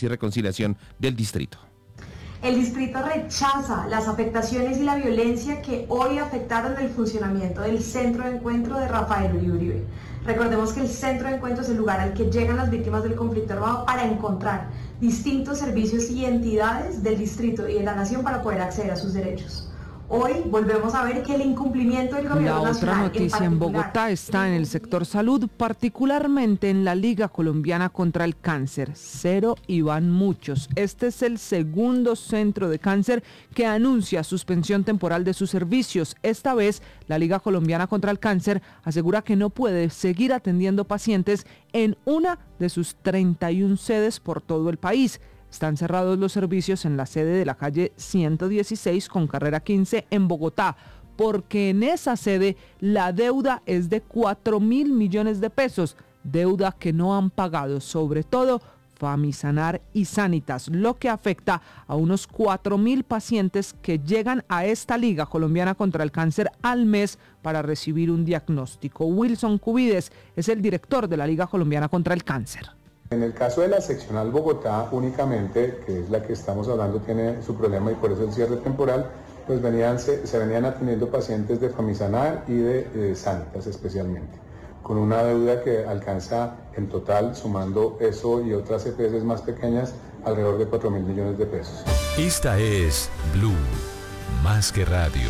Paz y Reconciliación del distrito. El distrito rechaza las afectaciones y la violencia que hoy afectaron el funcionamiento del centro de encuentro de Rafael Uribe. Recordemos que el centro de encuentro es el lugar al que llegan las víctimas del conflicto armado para encontrar distintos servicios y entidades del distrito y de la nación para poder acceder a sus derechos. Hoy volvemos a ver que el incumplimiento del gobierno nacional... La otra noticia en Bogotá está en el sector salud, particularmente en la Liga Colombiana contra el Cáncer. Cero y van muchos. Este es el segundo centro de cáncer que anuncia suspensión temporal de sus servicios. Esta vez, la Liga Colombiana contra el Cáncer asegura que no puede seguir atendiendo pacientes en una de sus 31 sedes por todo el país. Están cerrados los servicios en la sede de la calle 116 con carrera 15 en Bogotá, porque en esa sede la deuda es de 4.000 millones de pesos, deuda que no han pagado, sobre todo Famisanar y Sanitas, lo que afecta a unos 4.000 pacientes que llegan a esta Liga Colombiana contra el Cáncer al mes para recibir un diagnóstico. Wilson Cubides es el director de la Liga Colombiana contra el Cáncer. En el caso de la seccional Bogotá únicamente, que es la que estamos hablando, tiene su problema y por eso el cierre temporal, pues se venían atendiendo pacientes de Famisanar y de Sanitas especialmente, con una deuda que alcanza en total, sumando eso y otras EPS más pequeñas, alrededor de 4.000 millones de pesos. Esta es Blue, más que radio.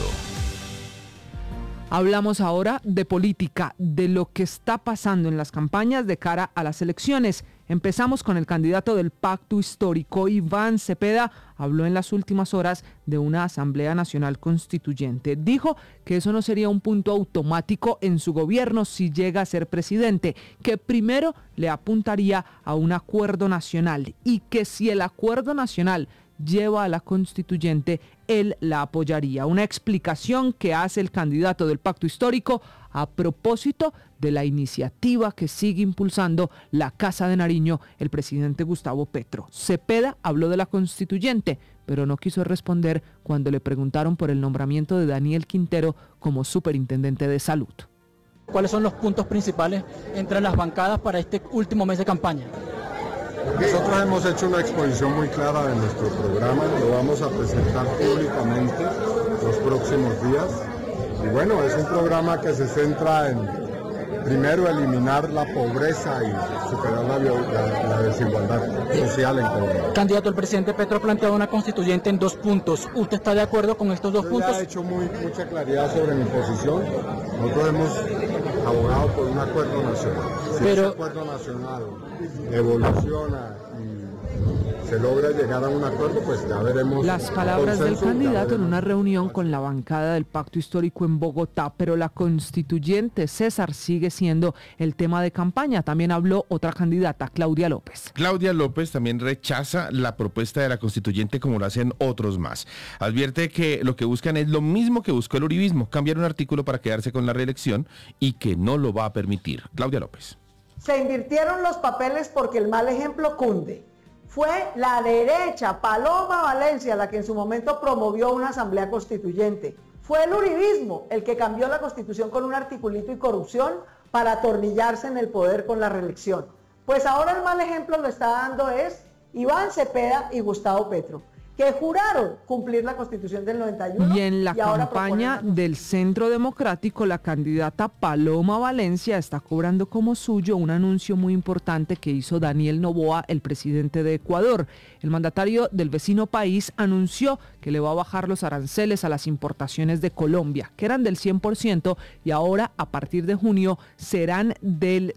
Hablamos ahora de política, de lo que está pasando en las campañas de cara a las elecciones. Empezamos con el candidato del Pacto Histórico, Iván Cepeda. Habló en las últimas horas de una Asamblea Nacional Constituyente. Dijo que eso no sería un punto automático en su gobierno si llega a ser presidente, que primero le apuntaría a un acuerdo nacional y que si el acuerdo nacional lleva a la constituyente, él la apoyaría. Una explicación que hace el candidato del Pacto Histórico a propósito de la iniciativa que sigue impulsando la Casa de Nariño, el presidente Gustavo Petro. Cepeda habló de la constituyente, pero no quiso responder cuando le preguntaron por el nombramiento de Daniel Quintero como superintendente de salud. ¿Cuáles son los puntos principales entre las bancadas para este último mes de campaña? Nosotros hemos hecho una exposición muy clara de nuestro programa, lo vamos a presentar públicamente los próximos días. Y bueno, es un programa que se centra en, primero, eliminar la pobreza y superar la desigualdad social en Colombia. Candidato, el presidente Petro ha planteado una constituyente en 2 puntos. ¿Usted está de acuerdo con estos 2 puntos? Yo ya he hecho mucha claridad sobre mi posición. Nosotros hemos abogado por un acuerdo nacional. Si ese acuerdo nacional evoluciona y se logra llegar a un acuerdo, pues ya veremos. Las palabras del candidato en una reunión con la bancada del Pacto Histórico en Bogotá, pero la constituyente, César, sigue siendo el tema de campaña. También habló otra candidata, Claudia López. Claudia López también rechaza la propuesta de la constituyente como lo hacen otros más. Advierte que lo que buscan es lo mismo que buscó el uribismo, cambiar un artículo para quedarse con la reelección y que no lo va a permitir. Claudia López. Se invirtieron los papeles porque el mal ejemplo cunde. Fue la derecha, Paloma Valencia, la que en su momento promovió una asamblea constituyente. Fue el uribismo el que cambió la constitución con un articulito y corrupción para atornillarse en el poder con la reelección. Pues ahora el mal ejemplo lo está dando es Iván Cepeda y Gustavo Petro, que juraron cumplir la Constitución del 91. Y en la campaña del Centro Democrático, la candidata Paloma Valencia está cobrando como suyo un anuncio muy importante que hizo Daniel Noboa, el presidente de Ecuador. El mandatario del vecino país anunció que le va a bajar los aranceles a las importaciones de Colombia, que eran del 100%, y ahora a partir de junio serán del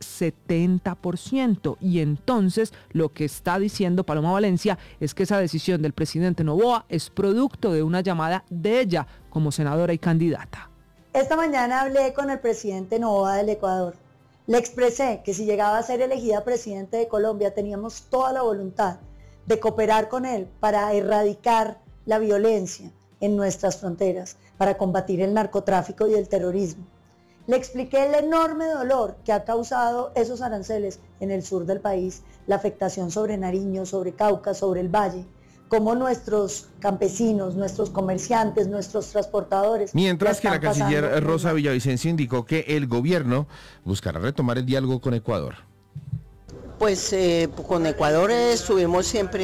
70%. Y entonces lo que está diciendo Paloma Valencia es que esa decisión del presidente Noboa es producto de una llamada de ella como senadora y candidata. Esta mañana hablé con el presidente Noboa del Ecuador. Le expresé que si llegaba a ser elegida presidente de Colombia teníamos toda la voluntad de cooperar con él para erradicar la violencia en nuestras fronteras, para combatir el narcotráfico y el terrorismo. Le expliqué el enorme dolor que ha causado esos aranceles en el sur del país, la afectación sobre Nariño, sobre Cauca, sobre el Valle, cómo nuestros campesinos, nuestros comerciantes, nuestros transportadores... Mientras que la canciller Rosa Villavicencio indicó que el gobierno buscará retomar el diálogo con Ecuador. Pues con Ecuador estuvimos siempre